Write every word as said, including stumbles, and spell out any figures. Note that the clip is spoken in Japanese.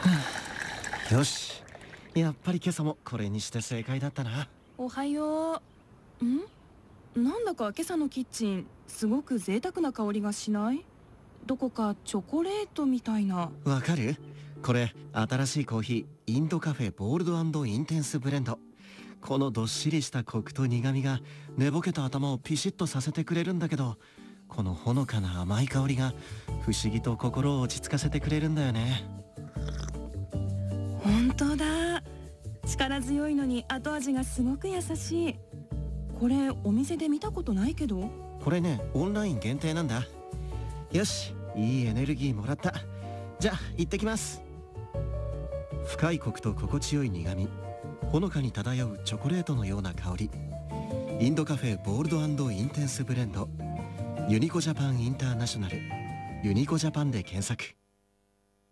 よし、やっぱり今朝もこれにして正解だったな。 おはよう。んなんだか今朝のキッチンすごく贅沢な香りがしない？どこかチョコレートみたいな。 わかる？これ新しいコーヒー、インドカフェボールド&インテンスブレンド。このどっしりしたコクと苦みが寝ぼけた頭をピシッとさせてくれるんだけど、このほのかな甘い香りが不思議と心を落ち着かせてくれるんだよね。 本当だ。力強いのに後味がすごく優しい。これお店で見たことないけど。 これね、オンライン限定なんだ。よし、いいエネルギーもらった。じゃあ行ってきます。深いコクと心地よい苦み、ほのかに漂うチョコレートのような香り。インドカフェボールド&インテンスブレンド、ユニコジャパンインターナショナル、ユニコジャパンで検索。